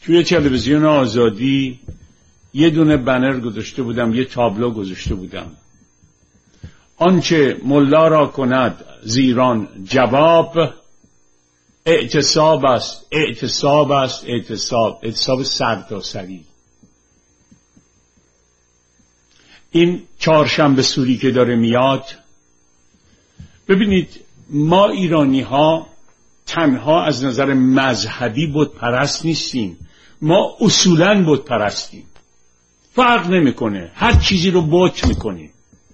توی تلویزیون آزادی یه دونه بنر گذاشته بودم، یه تابلو گذاشته بودم: آنچه ملا را کند زیران جواب، اعتصاب است، اعتصاب است، اعتصاب. اعتصاب سرتاسری. این چهارشنبه سوری که داره میاد، ببینید ما ایرانی ها تنها از نظر مذهبی بت پرست نیستیم، ما اصولاً بت پرستیم. فرق نمیکنه، هر چیزی رو بت میکنیم.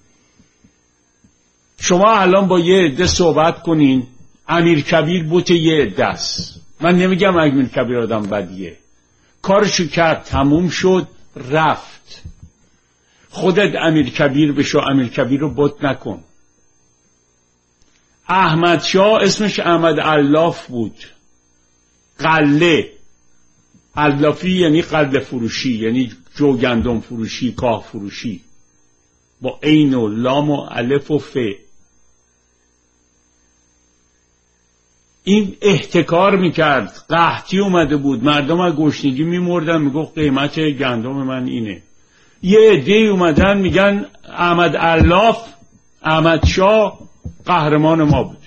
شما الان با یه عده صحبت کنین، امیرکبیر بت یه عده است. من نمیگم امیرکبیر آدم بدیه، کارشو کرد، تموم شد، رفت. خودت امیرکبیر بشو، امیرکبیر رو بت نکن. احمد شاه اسمش احمد علاف بود. قله، علافی یعنی قله فروشی، یعنی جو گندم فروشی، کاه فروشی، با عین و لام و الف و ف. این احتکار میکرد، قحطی اومده بود، مردم از گشنگی میمردن، میگفت قیمت گندم من اینه. یه عده‌ای اومدن میگن احمد علاف، احمد شاه قهرمان ما بود.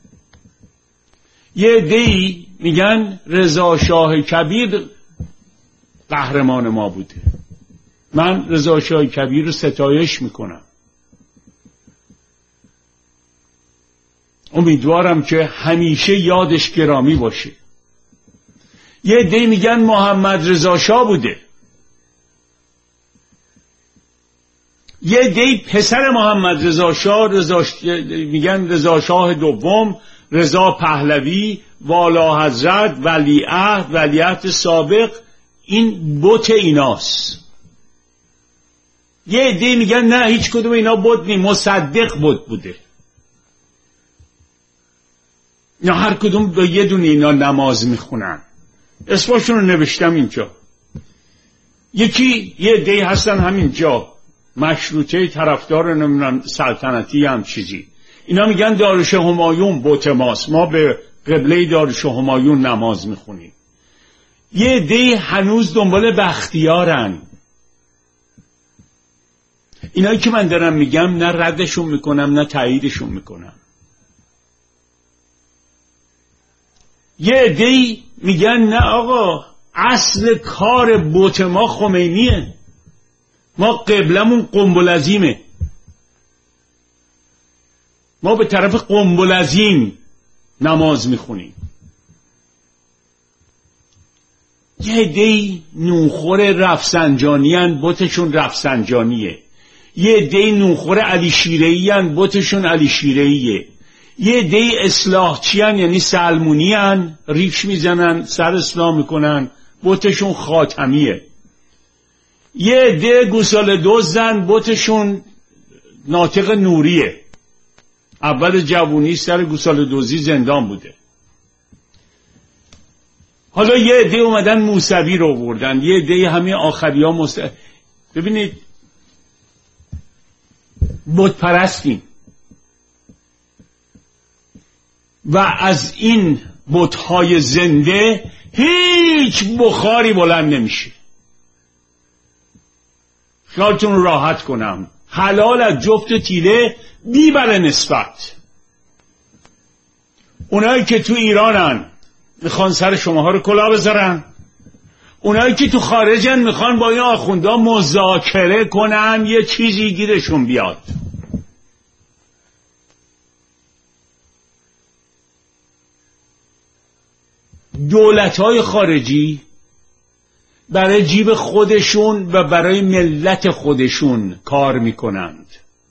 یه عده‌ای میگن رضا شاه کبیر قهرمان ما بوده. من رضا شاه کبیر رو ستایش میکنم. امیدوارم که همیشه یادش گرامی باشه. یه عده‌ای میگن محمد رضا شاه بوده. یه عده‌ای پسر محمد رضا شاه میگن رضا شاه دوم، رضا پهلوی، والا حضرت، ولیعهد سابق. این بت ایناست. یه عده‌ای میگن نه هیچ کدوم اینا بت نی، مصدق بت بوده. یا هر کدوم با یه دونه اینا نماز میخونن. اسمشون رو نوشتم اینجا. یکی یه عده‌ای هستن همینجا مشروطه طرفدار نمیدونم سلطنتی هم چیزی، اینا میگن دارالشاه همایون بت ماست، ما به قبله دارالشاه همایون نماز میخونیم. یه عده‌ای هنوز دنبال بختیارن. اینایی که من دارم میگم نه ردشون میکنم نه تاییدشون میکنم. یه عده‌ای میگن نه آقا، اصل کار بت ما خمینیه، ما قبلمون قنبلعظیمه، ما به طرف قنبلعظیم نماز میخونیم. یه عده‌ای نونخور رفسنجانی ان، بتشون رفسنجانیه. یه عده‌ای نونخور علی شیره‌ای ان، بتشون علی شیره‌ایه. یه عده‌ای اصلاحچی ان، یعنی سلمونی ان، ریش میزنن سر اصلاح میکنن، بتشون خاتمیه. یه عده گوساله دزدن، بتشون ناطق نوریه. اول جوونی سر گوساله دزدی زندان بوده. حالا یه عده اومدن موسوی رو آوردن، یه عده همین آخریا ببینید بت پرستیم و از این بت‌های زنده هیچ بخاری بلند نمیشه. خیالتون راحت کنم، حلال از جفت و تیله بی بر نسبت. اونایی که تو ایرانن میخوان سر شماها رو کلاه بذارن، اونایی که تو خارجن میخوان با این آخوندا مذاکره کنن یه چیزی گیرشون بیاد. دولت‌های خارجی برای جیب خودشون و برای ملت خودشون کار میکنند.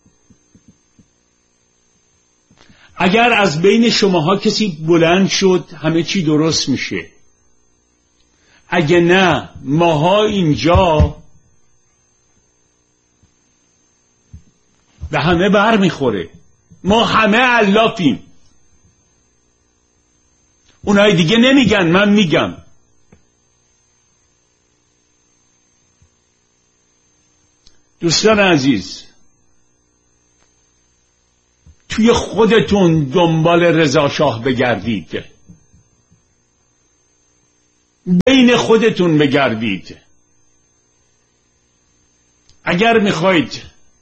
اگر از بین شماها کسی بلند شد همه چی درست میشه. اگه نه ماها اینجا به همه بر میخوره. ما همه علافیم. اونای دیگه نمیگن، من میگم. دوستان عزیز، توی خودتون دنبال رضا شاه بگردید. بین خودتون بگردید. اگر میخواید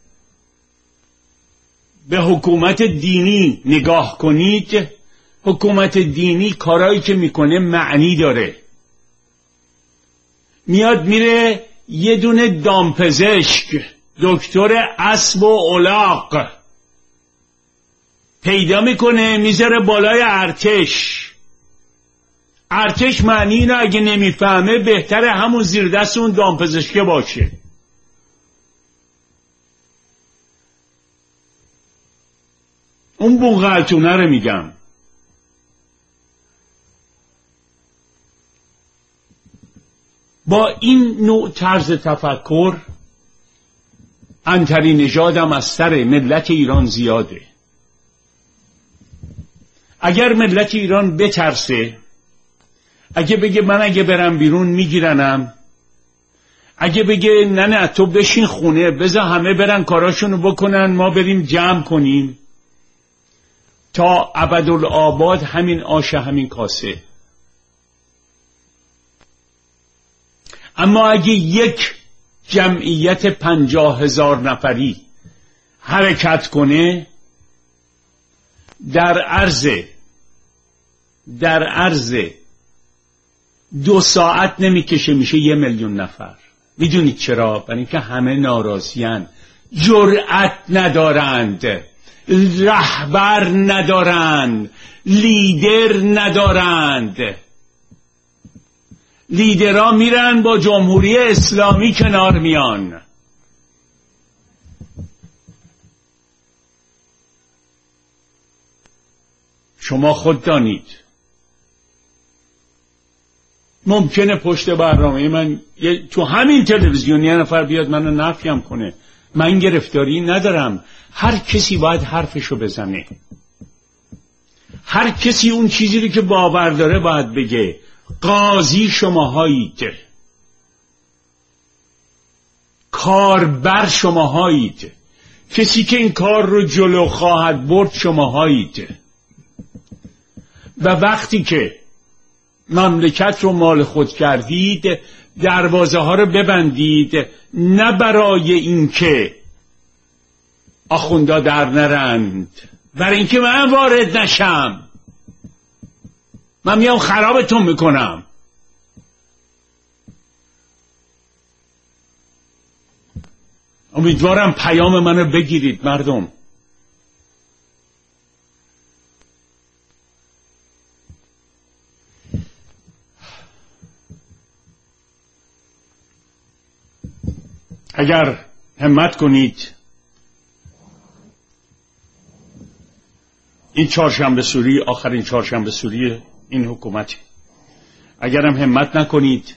به حکومت دینی نگاه کنید، حکومت دینی کارایی که میکنه معنی داره. میاد میره یه دونه دامپزشک، دکتر اسب و الاغ پیدا میکنه، میذاره بالای ارتش. ارتش معنی اینو اگه نمیفهمه بهتره همون زیر دست اون دامپزشکه باشه. اون بوغلتونه رو میگم. با این نوع طرز تفکر عنتری نژادم از سر ملت ایران زیاده. اگر ملت ایران بترسه، اگه بگه من اگه برم بیرون میگیرنم، اگه بگه نه تو بشین خونه بذار همه برن کاراشونو بکنن ما بریم جمع کنیم، تا ابدالآباد همین آش همین کاسه. اما اگه یک جمعیت 50,000 نفری حرکت کنه، در عرض 2 ساعت نمیکشه میشه 1,000,000 نفر. میدونید چرا؟ برای اینکه همه ناراضیان، جرأت ندارند، رهبر ندارند، لیدر ندارند. لیدرها میرن با جمهوری اسلامی کنار میان. شما خود دانید ممکنه پشت برنامه من تو همین تلویزیون یه نفر بیاد منو نفیم کنه. من گرفتاری ندارم. هر کسی باید حرفشو بزنه. هر کسی اون چیزی رو که باور داره باید بگه. قاضی شماهایید، کاربر شماهایید، کسی که این کار رو جلو خواهد برد شماهایید. و وقتی که مملکت رو مال خود کردید دروازه ها رو ببندید، نه برای اینکه آخوندا در نرند، برای اینکه من وارد نشم. من میام خرابتون میکنم. امیدوارم پیام منو بگیرید مردم. اگر همت کنید این چهارشنبه سوری آخرین چهارشنبه سوری این حکومت، اگرم همت نکنید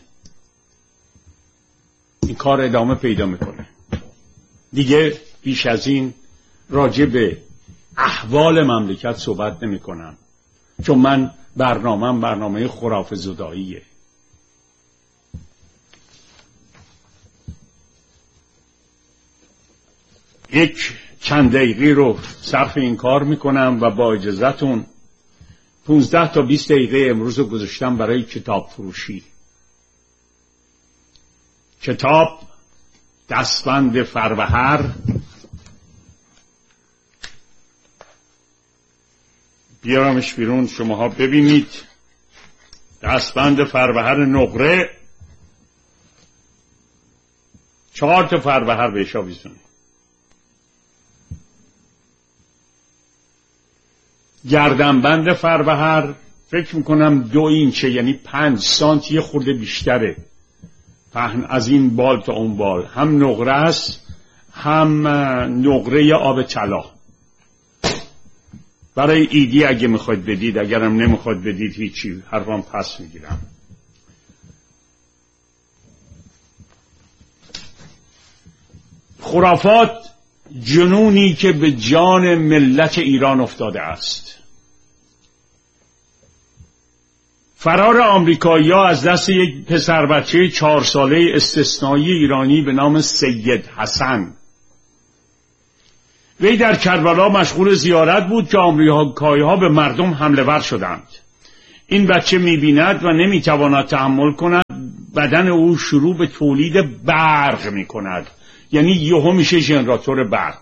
این کار ادامه پیدا میکنه. دیگه بیش از این راجع به احوال مملکت صحبت نمی کنم، چون من برنامه خرافه زداییه. یک چند دقیقه رو صرف این کار میکنم و با اجازهتون 15 تا 20 دقیقه امروز رو گذاشتم برای کتاب فروشی. کتاب دستبند فروهر، بیارمش بیرون شماها ببینید. دستبند فروهر نقره، 4 تا فروهر بهش آویزونه. گردنبند فروهر فکر میکنم 2 اینچه، یعنی 5 سانتی خورده بیشتره، پهن از این بال تا اون بال. هم نقره است هم نقره آب طلا. برای ایدی اگه میخواید بدید، اگرم نمیخواید بدید هیچی، حرفم پس میگیرم. خرافات جنونی که به جان ملت ایران افتاده است. فرار آمریکایی‌ها از دست یک پسر بچه 4 ساله استثنایی ایرانی به نام سید حسن. وی در کربلا مشغول زیارت بود که آمریکایی‌ها به مردم حمله ور شدند. این بچه میبیند و نمیتواند تحمل کند، بدن او شروع به تولید برق میکند، یعنی یهو میشه ژنراتور برق.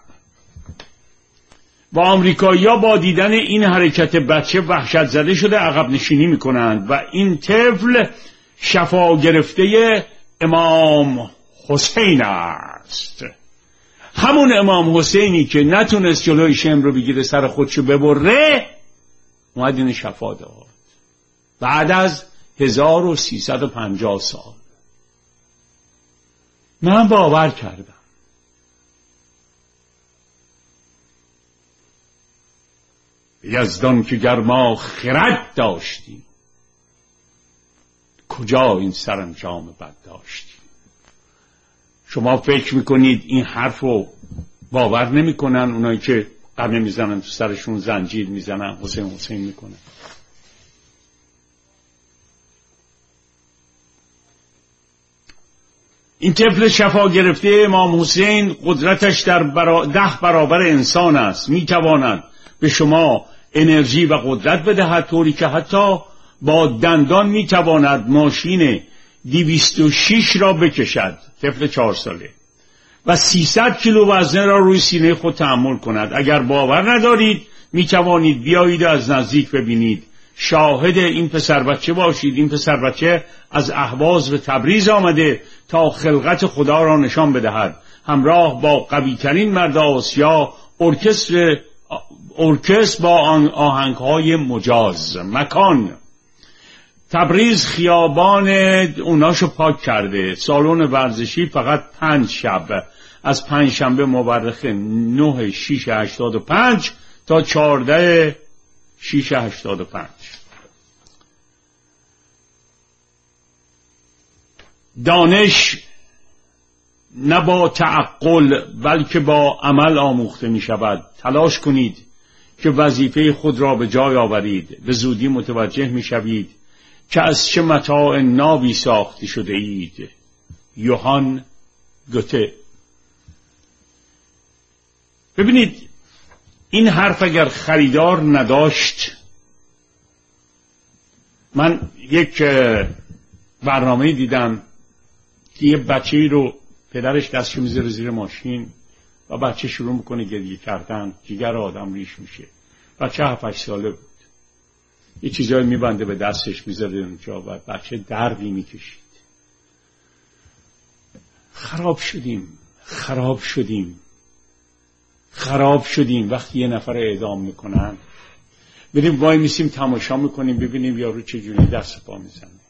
و آمریکایی‌ها با دیدن این حرکت بچه وحشت زده شده عقب نشینی میکنند و این طفل شفا گرفته امام حسین است، همون امام حسینی که نتونست جلوی شم رو بگیره سر خودشو ببره، اومد این شفا داد بعد از 1350 سال. من باور کردم یزدان که گر ما خرد داشتیم، کجا این سرانجام بد داشتیم. شما فکر میکنید این حرف رو باور نمیکنن اونایی که قمه میزنن تو سرشون زنجیر میزنن حسین حسین میکنن؟ این طفل شفا گرفته امام حسین قدرتش در 10 برابر انسان است، میتواند به شما انرژی و قدرت بدهد، طوری که حتی با دندان میتواند ماشین 206 را بکشد. طفل 4 ساله و 300 کیلو وزنه را روی سینه خود تحمل کند. اگر باور ندارید میتوانید بیایید و از نزدیک ببینید، شاهد این پسر بچه باشید. این پسر بچه از اهواز به تبریز آمده تا خلقت خدا را نشان بدهد، همراه با قوی ترین مرد آسیا، ارکستر با آهنگهای مجاز. مکان تبریز خیابان اوناشو پاک کرده. سالن ورزشی فقط 5 شب، از 5 شنبه مورخ 9/6/85 تا 14/6/85. دانش نه با تعقل بلکه با عمل آموخته می شود. تلاش کنید که وظیفه خود را به جای آورید. به زودی متوجه می شوید که از چه متاع نابی ساخته شده اید. یوهان گوته. ببینید این حرف اگر خریدار نداشت، من یک برنامه دیدم که یه بچه‌ای رو پدرش دستشو میذاره زیر ماشین و بچه شروع میکنه گریه کردن، جگر آدم ریش میشه. بچه 7-8 ساله بود. یه چیزایی میبنده به دستش میذاره اونجا و بچه دردی میکشید. خراب شدیم وقتی یه نفر اعدام میکنن. بریم وای میسیم تماشا میکنیم ببینیم یارو چجوری دست پا میزنه.